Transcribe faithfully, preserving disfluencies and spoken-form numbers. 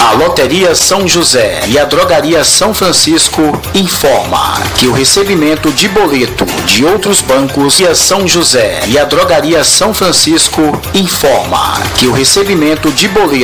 A Loteria São José e a Drogaria São Francisco informa que o recebimento de boleto de outros bancos e a São José e a Drogaria São Francisco informa que o recebimento de boleto